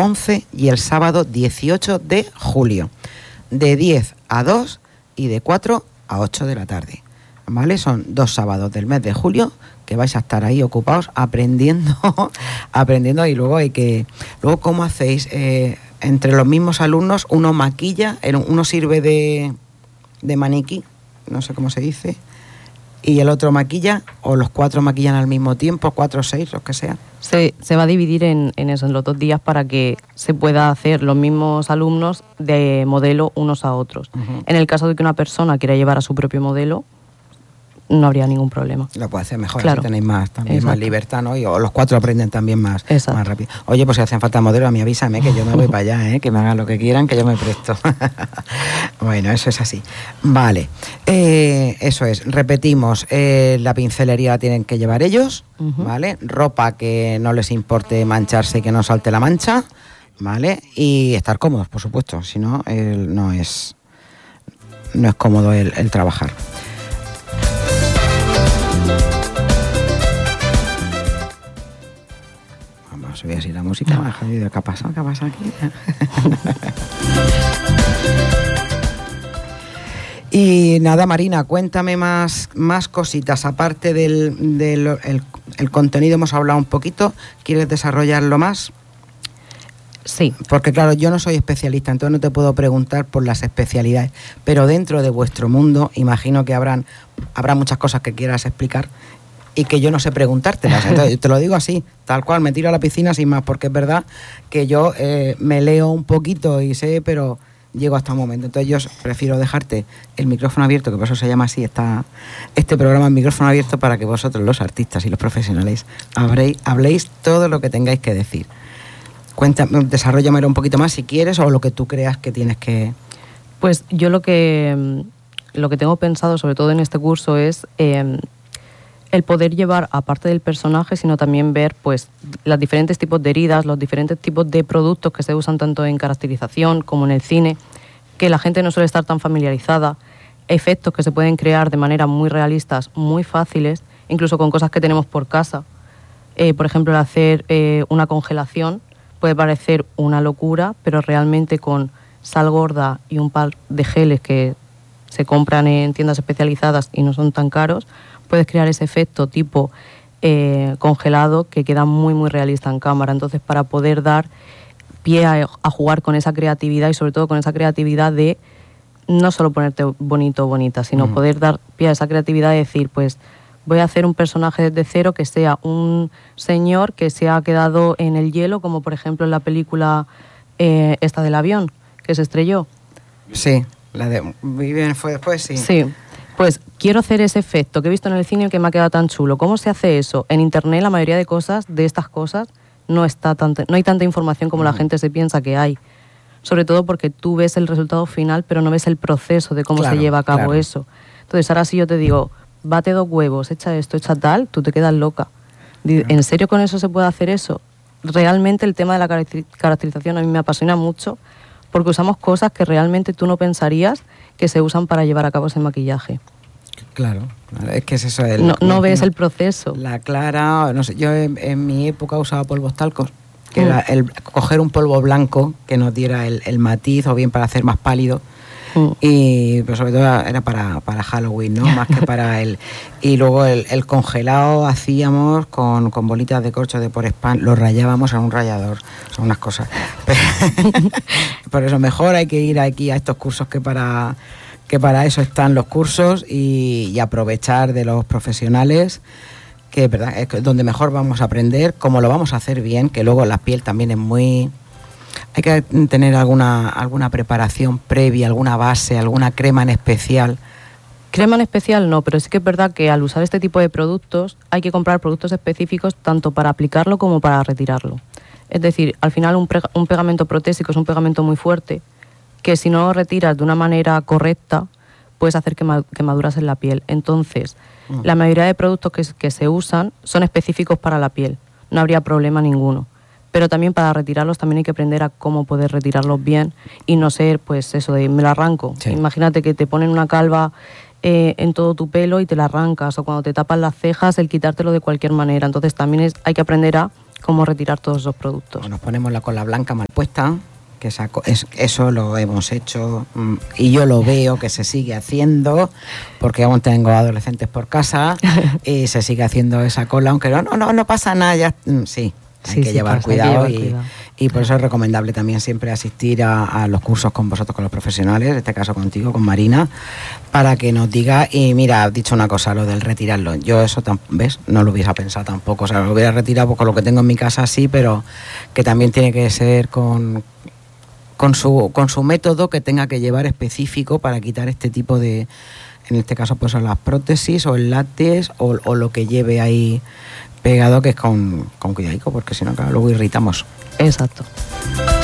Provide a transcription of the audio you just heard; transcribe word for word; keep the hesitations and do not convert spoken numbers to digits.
once y el sábado dieciocho de julio, de diez a dos y de cuatro a ocho de la tarde. ¿Vale? Son dos sábados del mes de julio que vais a estar ahí ocupados aprendiendo, aprendiendo y luego hay que... Luego, ¿cómo hacéis? Eh, entre los mismos alumnos, uno maquilla, uno sirve de, de maniquí, no sé cómo se dice, y el otro maquilla, o los cuatro maquillan al mismo tiempo, cuatro o seis, los que sean. Se, se va a dividir en, en eso, en los dos días, para que se pueda hacer los mismos alumnos de modelo unos a otros. Uh-huh. En el caso de que una persona quiera llevar a su propio modelo, no habría ningún problema. Lo puede hacer mejor, claro. Así tenéis más, también más libertad, ¿no? Y o los cuatro aprenden también más, más rápido. Oye, pues si hacen falta modelos, a mí avísame, que yo me voy para allá, ¿eh? Que me hagan lo que quieran, que yo me presto. Bueno, eso es así. Vale, eh, eso es, repetimos, eh, la pincelería la tienen que llevar ellos, uh-huh. ¿Vale? Ropa que no les importe mancharse y que no salte la mancha, ¿vale? Y estar cómodos, por supuesto, si no, el, no es no es cómodo el, el trabajar. Vamos a ver si la música me ha jodido. ¿Qué ha pasado? ¿Qué ha pasado aquí? Y nada, Marina, cuéntame más, más cositas. Aparte del, del el, el contenido, hemos hablado un poquito. ¿Quieres desarrollarlo más? Sí. Porque claro, yo no soy especialista, entonces no te puedo preguntar por las especialidades, pero dentro de vuestro mundo imagino que habrán, habrá muchas cosas que quieras explicar y que yo no sé preguntártelas. Entonces, te lo digo así, tal cual, me tiro a la piscina sin más, porque es verdad que yo eh, me leo un poquito y sé, pero llego hasta un momento. Entonces yo prefiero dejarte el micrófono abierto, que por eso se llama así esta, este programa, el micrófono abierto, para que vosotros, los artistas y los profesionales, habréis, habléis todo lo que tengáis que decir. Cuéntame, desarróllamelo un poquito más si quieres, o lo que tú creas que tienes que... Pues yo lo que, lo que tengo pensado, sobre todo en este curso, es eh, el poder llevar, aparte del personaje, sino también ver pues los diferentes tipos de heridas, los diferentes tipos de productos que se usan tanto en caracterización como en el cine, que la gente no suele estar tan familiarizada, efectos que se pueden crear de manera muy realistas, muy fáciles, incluso con cosas que tenemos por casa. Eh, por ejemplo, el hacer eh, una congelación puede parecer una locura, pero realmente con sal gorda y un par de geles que se compran en tiendas especializadas y no son tan caros, puedes crear ese efecto tipo eh, congelado que queda muy muy realista en cámara. Entonces, para poder dar pie a, a jugar con esa creatividad, y sobre todo con esa creatividad de no solo ponerte bonito o bonita, sino uh-huh. poder dar pie a esa creatividad de decir, pues voy a hacer un personaje desde cero que sea un señor que se ha quedado en el hielo, como por ejemplo en la película eh, esta del avión, que se estrelló. Sí, la de Viven fue después, sí. Sí, pues quiero hacer ese efecto que he visto en el cine que me ha quedado tan chulo. ¿Cómo se hace eso? En internet la mayoría de cosas, de estas cosas, no, está tanta, no hay tanta información como mm. la gente se piensa que hay. Sobre todo porque tú ves el resultado final, pero no ves el proceso de cómo claro, se lleva a cabo claro. eso. Entonces ahora sí yo te digo, bate dos huevos, echa esto, echa tal, tú te quedas loca. ¿En serio con eso se puede hacer eso? Realmente el tema de la caracterización a mí me apasiona mucho, porque usamos cosas que realmente tú no pensarías que se usan para llevar a cabo ese maquillaje. Claro, es que es eso. El, no, no ves el proceso. La clara, no sé, yo en, en mi época usaba polvos talcos, que mm. era el coger un polvo blanco que nos diera el, el matiz, o bien para hacer más pálido. Mm. Y pero sobre todo era para, para Halloween, ¿no? Más que para el... Y luego el, el congelado hacíamos con, con bolitas de corcho de por spam, lo rayábamos en un rallador, son unas cosas. Por eso mejor hay que ir aquí a estos cursos, que para, que para eso están los cursos, y, y aprovechar de los profesionales, que verdad es donde mejor vamos a aprender, cómo lo vamos a hacer bien, que luego la piel también es muy... Hay que tener alguna, alguna preparación previa, alguna base, alguna crema en especial. Crema en especial no, pero sí que es verdad que al usar este tipo de productos hay que comprar productos específicos tanto para aplicarlo como para retirarlo. Es decir, al final un, pre- un pegamento protésico es un pegamento muy fuerte que si no lo retiras de una manera correcta puedes hacer quema- quemaduras en la piel. Entonces, mm. la mayoría de productos que, que se usan son específicos para la piel, no habría problema ninguno. Pero también para retirarlos también hay que aprender a cómo poder retirarlos bien y no ser, pues eso de me lo arranco. Sí. Imagínate que te ponen una calva eh, en todo tu pelo y te la arrancas, o cuando te tapas las cejas el quitártelo de cualquier manera. Entonces también es, hay que aprender a cómo retirar todos esos productos. Nos ponemos la cola blanca mal puesta, que esa, es, eso lo hemos hecho y yo lo veo que se sigue haciendo, porque aún tengo adolescentes por casa y se sigue haciendo esa cola, aunque no, no, no pasa nada, ya, sí. Hay, sí, que, sí, llevar pasa, cuidado hay que llevar y, cuidado y por eso es recomendable también siempre asistir a, a los cursos con vosotros, con los profesionales, en este caso contigo, con Marina, para que nos diga. Y mira, has dicho una cosa, lo del retirarlo. Yo eso, ¿ves? No lo hubiera pensado tampoco. O sea, lo hubiera retirado pues, con lo que tengo en mi casa, sí, pero que también tiene que ser con, con, su, con su método que tenga que llevar específico para quitar este tipo de, en este caso, pues son las prótesis o el látex o, o lo que lleve ahí pegado, que es con, con cuidadico, porque si no, claro, luego irritamos. Exacto.